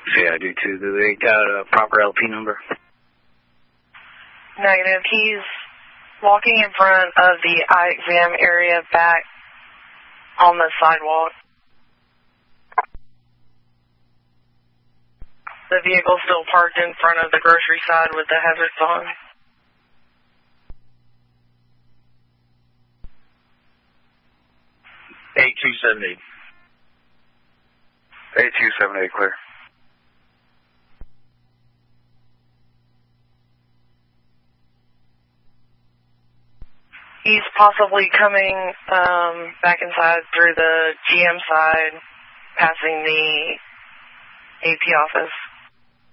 Yeah, I do too. Do they got a proper LP number? Negative. He's walking in front of the eye exam area back on the sidewalk. The vehicle's still parked in front of the grocery side with the hazards on. A278. A278, clear. He's possibly coming back inside through the GM side, passing the AP office.